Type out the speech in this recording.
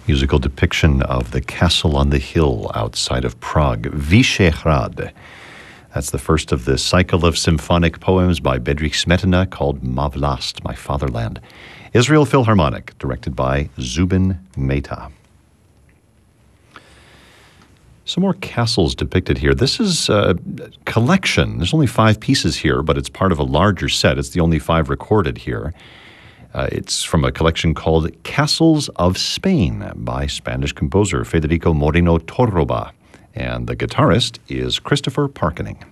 Musical depiction of the castle on the hill outside of Prague, Vyšehrad. That's the first of the cycle of symphonic poems by Bedřich Smetana called Ma Vlast, My Fatherland. Israel Philharmonic, directed by Zubin Mehta. Some more castles depicted here. This is a collection. There's only 5 pieces here, but it's part of a larger set. It's the only 5 recorded here. It's from a collection called Castles of Spain by Spanish composer Federico Moreno Torroba. And the guitarist is Christopher Parkening.